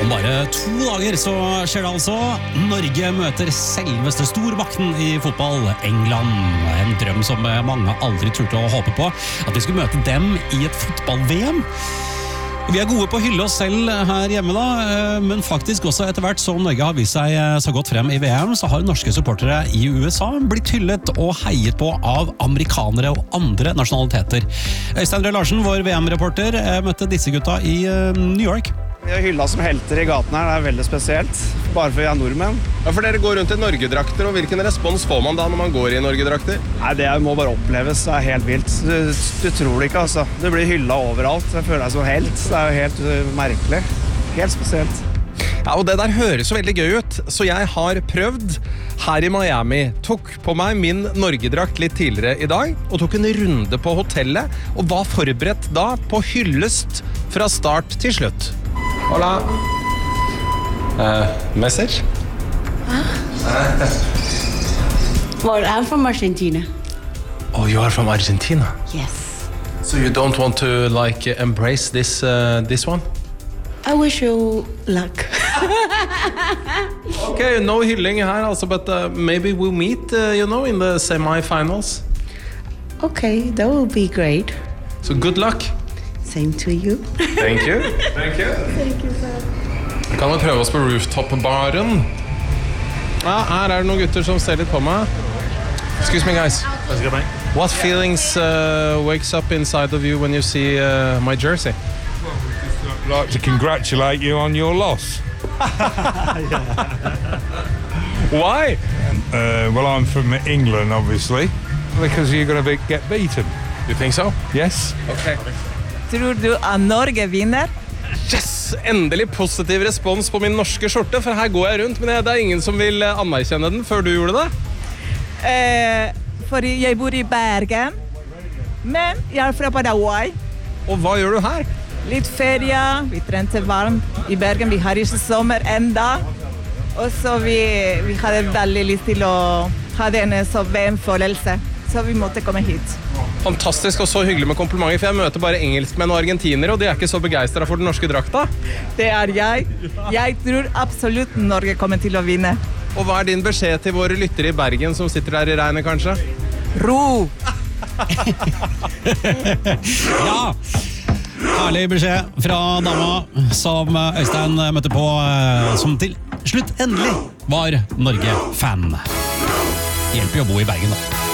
Om bare 2 dager så skjer det altså. Norge møter selveste stormakten i fotball, England. En drøm som mange aldri turte å håpe på. At de skulle møte dem i et fotball-VM. Vi gode på å hylle oss selv her hjemme da, men faktisk også etter hvert som Norge har vist seg så godt frem i VM, så har norske supportere i USA blitt hyllet og heiet på av amerikanere og andre nasjonaliteter. Øystein Røe Larsen, vår VM-reporter, møtte disse gutta i New York. Vi har hylla som helter i gaten her, det er veldig spesielt, bare for vi er nordmenn. Ja, for dere går rundt i Norgedrakter, og hvilken respons får man da når man går i Norgedrakter? Nei, det må bare oppleves, det er helt vilt. Du tror det ikke, altså. Du blir hylla overalt, jeg føler deg som helt, det er jo helt merkelig. Helt spesielt. Ja, og det der høres så veldig gøy ut, så jeg har prøvd her i Miami. Tok på meg min Norgedrakt litt tidligere i dag, og tok en runde på hotellet, og var forberedt da på hyllest fra start til slutt. Hola. Message? Well, I'm from Argentina. Oh, you are from Argentina? Yes. So you don't want to like embrace this one? I wish you luck. Okay, no hylling her also, but maybe we'll meet, in the semi-finals. Okay, that will be great. So good luck. Same to you. Thank you. Thank you. Thank you, sir. Kan vi prøve oss på rooftop-baren? Ja, her det noen gutter som ser litt på meg. Excuse me, guys. What feelings wakes up inside of you when you see my jersey? I'd like to congratulate you on your loss. Why? Well, I'm from England, obviously, because you're going to get beaten. You think so? Yes. Okay. Tror du at Norge vinner? Yes! Endelig positiv respons på min norske skjorte, for her går jeg rundt, men det ingen som vil anerkjenne den før du gjorde det. For jeg bor i Bergen, men jeg fra Paraguay. Og hva gjør du her? Litt ferie, vi trente varmt i Bergen, vi har ikke sommer enda. Og så vi hadde veldig lyst til å ha denne VM-følelse, så vi måtte komme hit. Fantastisk og så hyggelig med komplimenter, for jeg møter bare engelskmenn og argentinere, og de ikke så begeistret for den norske drakta. Det jeg. Jeg tror absolutt Norge kommer til å vinne. Og hva din beskjed til våre lyttere i Bergen som sitter der i regnet, kanskje? Ro! Ja! Herlig beskjed fra dama som Øystein møtte på, som til slutt endelig var Norge-fan. Hjelper jo å bo i Bergen da.